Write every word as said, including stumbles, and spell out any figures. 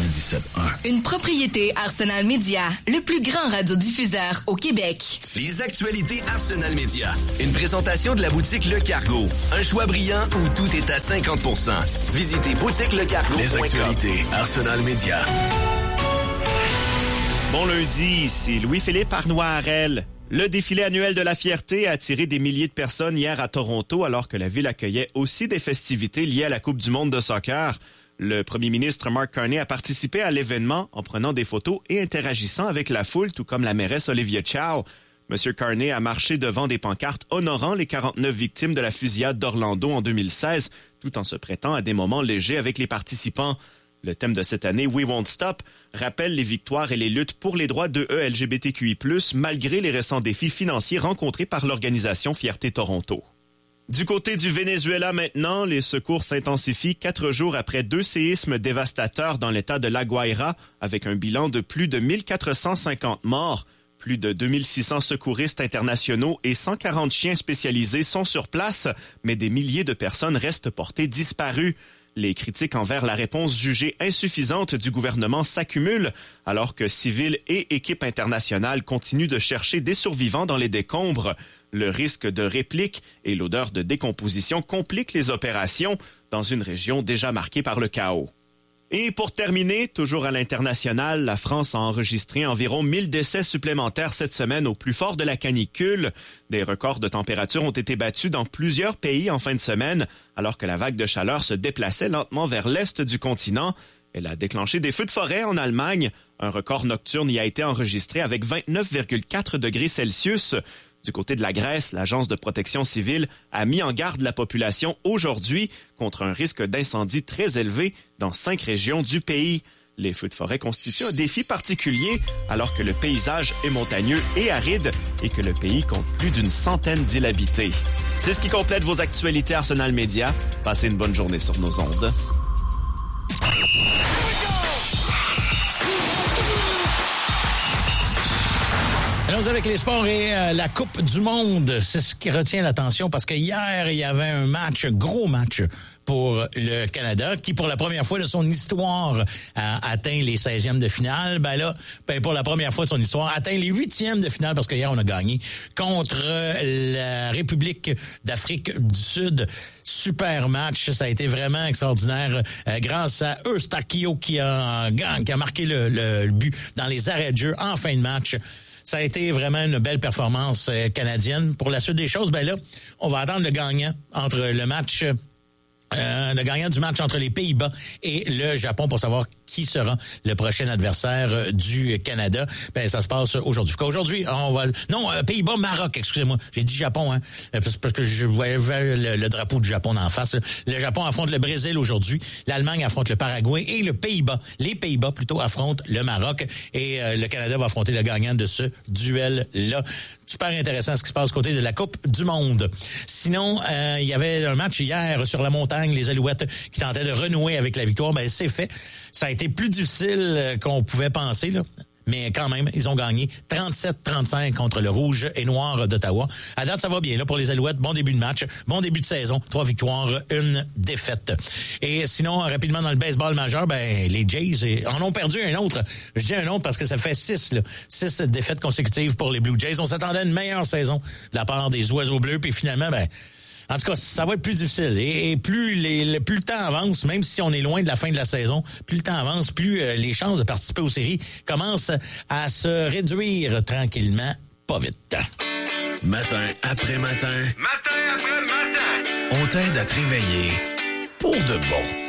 quatre-vingt-dix-sept un. Une propriété Arsenal Média, le plus grand radiodiffuseur au Québec. Les actualités Arsenal Média. Une présentation de la boutique Le Cargo. Un choix brillant où tout est à cinquante pour cent. Visitez boutique le cargo point com. Les actualités Arsenal Média. Bon lundi, ici Louis-Philippe Arnois-Harel. Le défilé annuel de la fierté a attiré des milliers de personnes hier à Toronto alors que la ville accueillait aussi des festivités liées à la Coupe du monde de soccer. Le premier ministre Mark Carney a participé à l'événement en prenant des photos et interagissant avec la foule, tout comme la mairesse Olivia Chow. Monsieur Carney a marché devant des pancartes honorant les quarante-neuf victimes de la fusillade d'Orlando en deux mille seize, tout en se prêtant à des moments légers avec les participants. Le thème de cette année, We Won't Stop, rappelle les victoires et les luttes pour les droits de E L G B T Q I plus, malgré les récents défis financiers rencontrés par l'organisation Fierté Toronto. Du côté du Venezuela maintenant, les secours s'intensifient quatre jours après deux séismes dévastateurs dans l'état de La Guaira, avec un bilan de plus de mille quatre cent cinquante morts. Plus de deux mille six cents secouristes internationaux et cent quarante chiens spécialisés sont sur place, mais des milliers de personnes restent portées disparues. Les critiques envers la réponse jugée insuffisante du gouvernement s'accumulent, alors que civils et équipes internationales continuent de chercher des survivants dans les décombres. Le risque de réplique et l'odeur de décomposition compliquent les opérations dans une région déjà marquée par le chaos. Et pour terminer, toujours à l'international, la France a enregistré environ mille décès supplémentaires cette semaine au plus fort de la canicule. Des records de température ont été battus dans plusieurs pays en fin de semaine, alors que la vague de chaleur se déplaçait lentement vers l'est du continent. Elle a déclenché des feux de forêt en Allemagne. Un record nocturne y a été enregistré avec vingt-neuf virgule quatre degrés Celsius. Du côté de la Grèce, l'Agence de protection civile a mis en garde la population aujourd'hui contre un risque d'incendie très élevé dans cinq régions du pays. Les feux de forêt constituent un défi particulier alors que le paysage est montagneux et aride et que le pays compte plus d'une centaine d'îles habitées. C'est ce qui complète vos actualités Arsenal Média. Passez une bonne journée sur nos ondes. Allons avec les sports et euh, la Coupe du monde. C'est ce qui retient l'attention parce que hier, il y avait un match, gros match pour le Canada qui, pour la première fois de son histoire, a atteint les seizièmes de finale. Ben là, ben pour la première fois de son histoire, atteint les huitièmes de finale parce que hier, on a gagné contre la République d'Afrique du Sud. Super match. Ça a été vraiment extraordinaire euh, grâce à Eustakio qui a, qui a marqué le, le, le but dans les arrêts de jeu en fin de match. Ça a été vraiment une belle performance euh, canadienne. Pour la suite des choses, ben là, on va attendre le gagnant entre le match, euh, le gagnant du match entre les Pays-Bas et le Japon pour savoir qui sera le prochain adversaire euh, du Canada. Ben ça se passe aujourd'hui. Aujourd'hui, on va non euh, Pays-Bas, Maroc. Excusez-moi, j'ai dit Japon, hein, parce que je voyais le, le drapeau du Japon en face. Le Japon affronte le Brésil aujourd'hui. L'Allemagne affronte le Paraguay et le Pays-Bas. Les Pays-Bas plutôt affrontent le Maroc et euh, le Canada va affronter le gagnant de ce duel-là. Super intéressant ce qui se passe côté de la Coupe du monde. Sinon, euh, il y avait un match hier sur la montagne, les Alouettes qui tentaient de renouer avec la victoire. Ben c'est fait. Ça a été plus difficile qu'on pouvait penser, là. Mais quand même, ils ont gagné trente-sept trente-cinq contre le Rouge et Noir d'Ottawa. À date, ça va bien là pour les Alouettes. Bon début de match, bon début de saison. Trois victoires, une défaite. Et sinon, rapidement dans le baseball majeur, ben les Jays en ont perdu un autre. Je dis un autre parce que ça fait six, là. Six défaites consécutives pour les Blue Jays. On s'attendait à une meilleure saison de la part des Oiseaux Bleus. Puis finalement, ben... En tout cas, ça va être plus difficile. Et, et plus, les, plus le temps avance, même si on est loin de la fin de la saison, plus le temps avance, plus euh, les chances de participer aux séries commencent à se réduire tranquillement, pas vite. Matin après matin. Matin après matin. On t'aide à te réveiller pour de bon.